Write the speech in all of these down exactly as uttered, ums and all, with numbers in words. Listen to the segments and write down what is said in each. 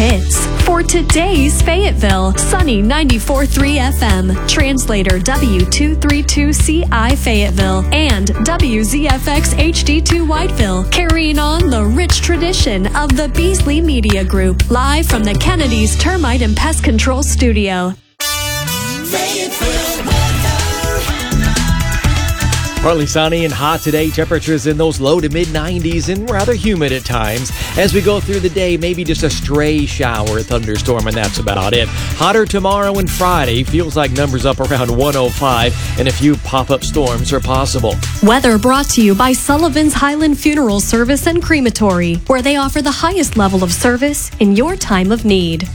hits. For today's Fayetteville, Sunny ninety-four point three F M, translator W two thirty-two C I Fayetteville, and W Z F X H D two Whiteville, carrying on the rich tradition of the Beasley Media Group, live from the Kennedy's Termite and Pest Control Studio. Fayetteville weather. Partly sunny and hot today. Temperatures in those low to mid nineties and rather humid at times. As we go through the day, maybe just a stray shower, thunderstorm, and that's about it. Hotter tomorrow and Friday. Feels like numbers up around one oh five, and a few pop-up storms are possible. Weather brought to you by Sullivan's Highland Funeral Service and Crematory, where they offer the highest level of service in your time of need.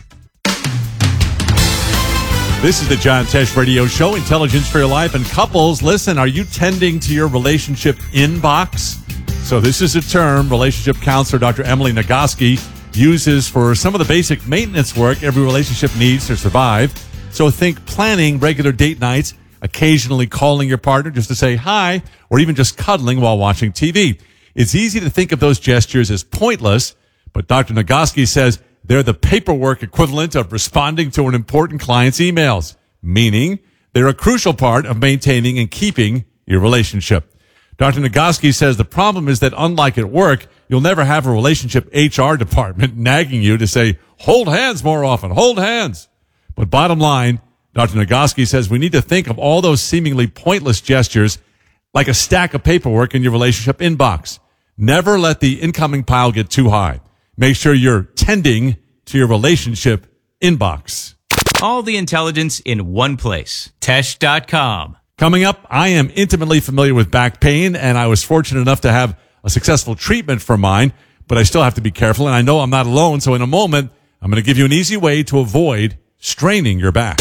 This is the John Tesh Radio Show, Intelligence for Your Life. And couples, listen, are you tending to your relationship inbox? So this is a term relationship counselor Doctor Emily Nagoski uses for some of the basic maintenance work every relationship needs to survive. So think planning regular date nights, occasionally calling your partner just to say hi, or even just cuddling while watching T V. It's easy to think of those gestures as pointless, but Doctor Nagoski says they're the paperwork equivalent of responding to an important client's emails, meaning they're a crucial part of maintaining and keeping your relationship. Doctor Nagoski says the problem is that unlike at work, you'll never have a relationship H R department nagging you to say, hold hands more often, hold hands. But bottom line, Doctor Nagoski says we need to think of all those seemingly pointless gestures like a stack of paperwork in your relationship inbox. Never let the incoming pile get too high. Make sure you're tending to your relationship inbox. All the intelligence in one place. Tesh dot com. Coming up, I am intimately familiar with back pain, and I was fortunate enough to have a successful treatment for mine, but I still have to be careful, and I know I'm not alone, so in a moment, I'm going to give you an easy way to avoid straining your back.